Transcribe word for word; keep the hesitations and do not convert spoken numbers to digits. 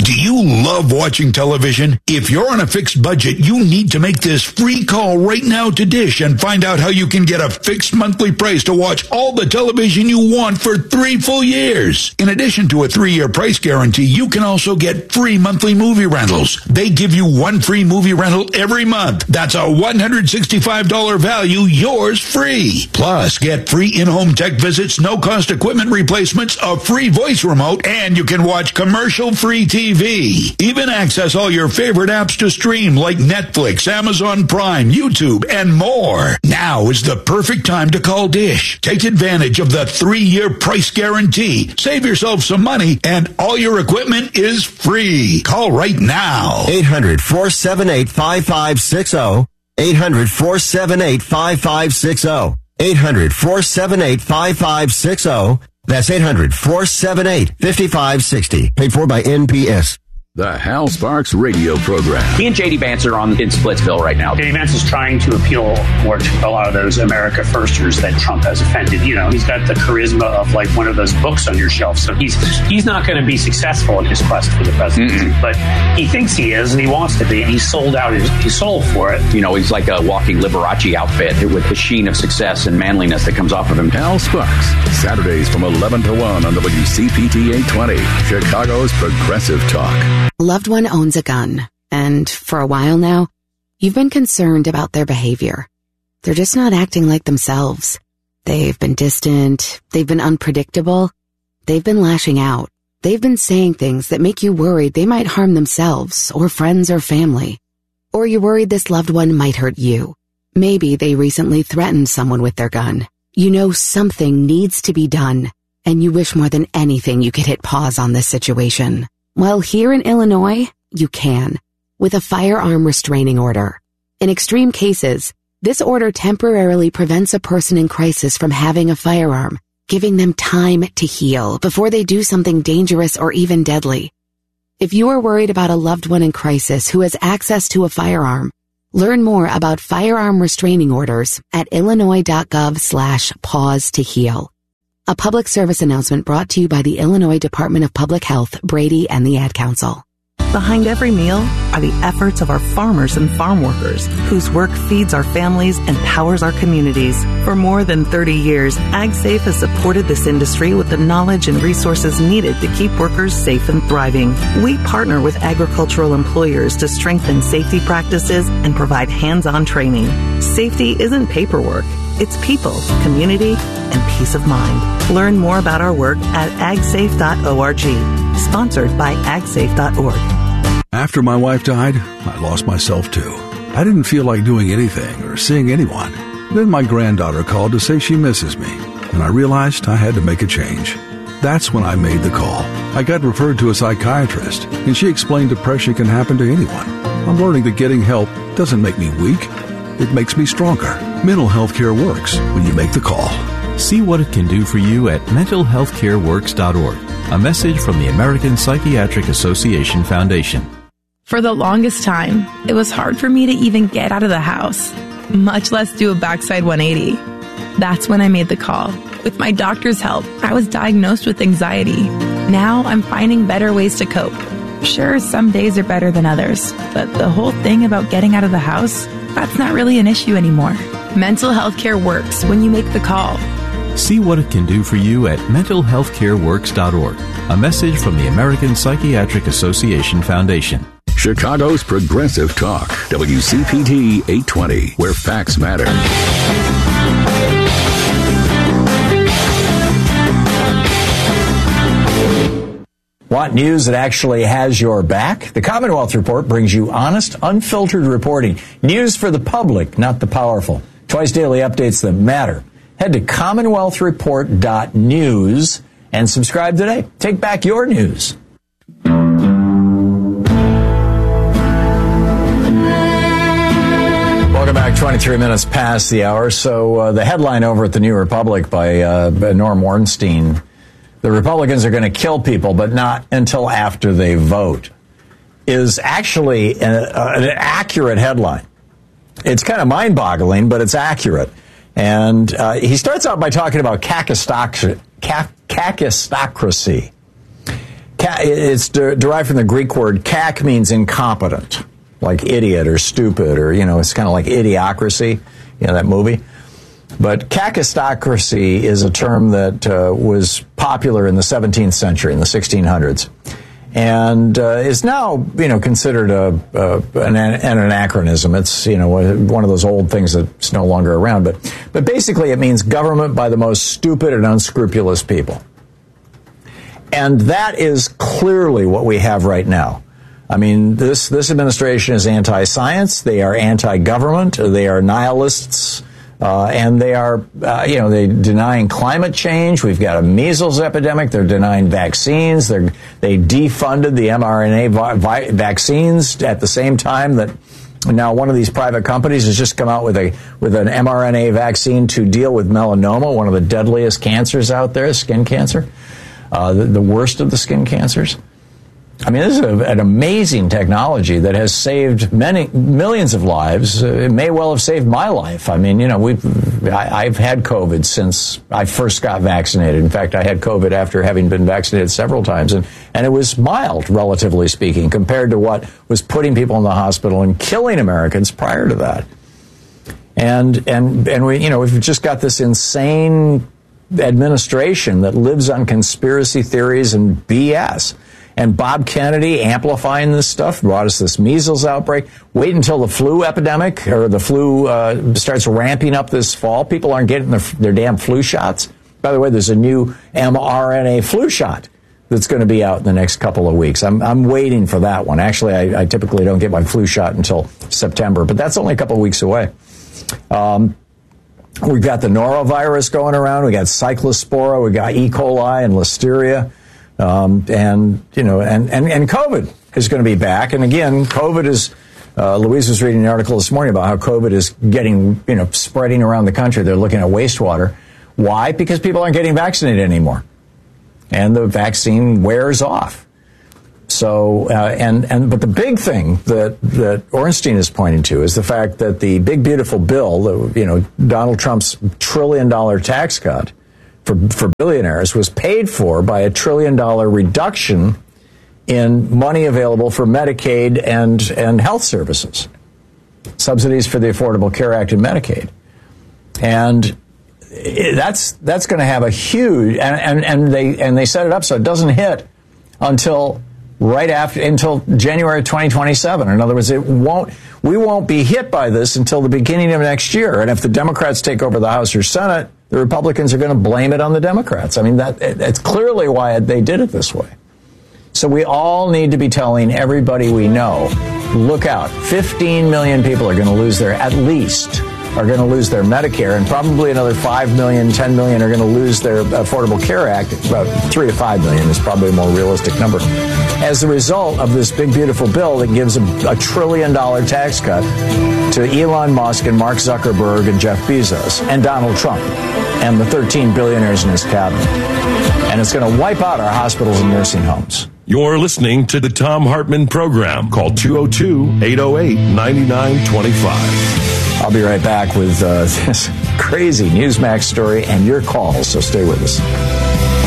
Do you love watching television? If you're on a fixed budget, you need to make this free call right now to Dish and find out how you can get a fixed monthly price to watch all the television you want for three full years. In addition to a three-year price guarantee, you can also get free monthly movie rentals. They give you one free movie rental every month. That's a one hundred sixty-five dollars value, yours free. Plus, get free in-home tech visits, no-cost equipment replacements, a free voice remote, and you can watch commercial-free T V. Even access all your favorite apps to stream like Netflix, Amazon Prime, YouTube, and more. Now is the perfect time to call Dish. Take advantage of the three-year price guarantee. Save yourself some money, and all your equipment is free. Call right now. eight hundred, four seven eight, five five six zero. eight hundred, four seven eight, five five six zero. eight hundred, four seven eight, five five six zero. That's eight hundred, four seven eight, five five six zero. Paid for by N P S. The Hal Sparks radio program. He and J D Vance are on in Splitsville right now. J D Vance is trying to appeal more to a lot of those America Firsters that Trump has offended. You know, he's got the charisma of like one of those books on your shelf. So he's he's not going to be successful in his quest for the presidency, mm-mm. but he thinks he is and he wants to be. And he's sold out his, his soul for it. You know, he's like a walking Liberace outfit with the sheen of success and manliness that comes off of him. Hal Sparks, Saturdays from eleven to one on W C P T eight twenty, Chicago's Progressive Talk. Loved one owns a gun, and for a while now, you've been concerned about their behavior. They're just not acting like themselves. They've been distant, they've been unpredictable, they've been lashing out. They've been saying things that make you worried they might harm themselves, or friends or family. Or you're worried this loved one might hurt you. Maybe they recently threatened someone with their gun. You know something needs to be done, and you wish more than anything you could hit pause on this situation. Well, here in Illinois, you can, with a firearm restraining order. In extreme cases, this order temporarily prevents a person in crisis from having a firearm, giving them time to heal before they do something dangerous or even deadly. If you are worried about a loved one in crisis who has access to a firearm, learn more about firearm restraining orders at illinois.gov slash pause to heal. A public service announcement brought to you by the Illinois Department of Public Health, Brady, and the Ad Council. Behind every meal are the efforts of our farmers and farm workers, whose work feeds our families and powers our communities. For more than thirty years, AgSafe has supported this industry with the knowledge and resources needed to keep workers safe and thriving. We partner with agricultural employers to strengthen safety practices and provide hands-on training. Safety isn't paperwork. It's people, community, and peace of mind. Learn more about our work at ag safe dot org. Sponsored by ag safe dot org. After my wife died, I lost myself too. I didn't feel like doing anything or seeing anyone. Then my granddaughter called to say she misses me, and I realized I had to make a change. That's when I made the call. I got referred to a psychiatrist, and she explained depression can happen to anyone. I'm learning that getting help doesn't make me weak. It makes me stronger. Mental health care works when you make the call. See what it can do for you at mental health care works dot org. A message from the American Psychiatric Association Foundation. For the longest time, it was hard for me to even get out of the house, much less do a backside one eighty. That's when I made the call. With my doctor's help, I was diagnosed with anxiety. Now I'm finding better ways to cope. Sure, some days are better than others, but the whole thing about getting out of the house, that's not really an issue anymore. Mental health care works when you make the call. See what it can do for you at mental health care works dot org. A message from the American Psychiatric Association Foundation. Chicago's Progressive Talk, W C P T eight twenty, where facts matter. Want news that actually has your back? The Commonwealth Report brings you honest, unfiltered reporting. News for the public, not the powerful. Twice daily updates that matter. Head to commonwealth report dot news and subscribe today. Take back your news. Welcome back. twenty-three minutes past the hour. So uh, the headline over at the New Republic by uh, Norm Ornstein: the Republicans are going to kill people, but not until after they vote, is actually an, uh, an accurate headline. It's kind of mind-boggling, but it's accurate. And uh, he starts out by talking about kakistocracy. Kakistocracy. it's derived from the Greek word kak, means incompetent, like idiot or stupid, or, you know, it's kind of like Idiocracy, you know, that movie. But kakistocracy is a term that uh, was popular in the seventeenth century, in the sixteen hundreds, and uh, is now, you know, considered a, a an, an anachronism. It's, you know, one of those old things that's no longer around. But but basically, it means government by the most stupid and unscrupulous people, and that is clearly what we have right now. I mean, this this administration is anti-science. They are anti-government. They are nihilists. Uh, and they are, uh, you know, they denying climate change. We've got a measles epidemic. They're denying vaccines. They're, they defunded the mRNA vi- vi- vaccines at the same time that now one of these private companies has just come out with a with an mRNA vaccine to deal with melanoma, one of the deadliest cancers out there, skin cancer, uh, the, the worst of the skin cancers. I mean, this is a, an amazing technology that has saved many millions of lives. Uh, it may well have saved my life. I mean, you know, we've I, I've had COVID since I first got vaccinated. In fact, I had COVID after having been vaccinated several times, and and it was mild, relatively speaking, compared to what was putting people in the hospital and killing Americans prior to that. And and and we, you know, we've just got this insane administration that lives on conspiracy theories and B S. And Bob Kennedy amplifying this stuff brought us this measles outbreak. Wait until the flu epidemic or the flu uh, starts ramping up this fall. People aren't getting their, their damn flu shots. By the way, there's a new mRNA flu shot that's going to be out in the next couple of weeks. I'm, I'm waiting for that one. Actually, I, I typically don't get my flu shot until September, but that's only a couple of weeks away. Um, we've got the norovirus going around. We got cyclospora. We got E. coli and listeria. Um, and, you know, and, and, and COVID is going to be back. And again, COVID is, uh, Louise was reading an article this morning about how COVID is getting, you know, spreading around the country. They're looking at wastewater. Why? Because people aren't getting vaccinated anymore. And the vaccine wears off. So, uh, and, and, but the big thing that, that Ornstein is pointing to is the fact that the big, beautiful bill, that, you know, Donald Trump's trillion dollar tax cut, For, for billionaires was paid for by a trillion dollar reduction in money available for Medicaid and, and health services, subsidies for the Affordable Care Act and Medicaid. And that's that's going to have a huge, and, and, and they and they set it up so it doesn't hit until right after, until January twenty twenty-seven. In other words, it won't, we won't be hit by this until the beginning of next year. And if the Democrats take over the House or Senate, the Republicans are going to blame it on the Democrats. I mean, that it's clearly why they did it this way. So we all need to be telling everybody we know, look out, fifteen million people are going to lose their, at least, are going to lose their Medicare, and probably another five million, ten million are going to lose their Affordable Care Act. About three to five million is probably a more realistic number. As a result of this big, beautiful bill that gives a, a trillion dollar tax cut to Elon Musk and Mark Zuckerberg and Jeff Bezos and Donald Trump and the thirteen billionaires in his cabinet. And it's going to wipe out our hospitals and nursing homes. You're listening to the Thom Hartmann program. Call two oh two, eight oh eight, nine nine two five. I'll be right back with uh, this crazy Newsmax story and your calls, so stay with us.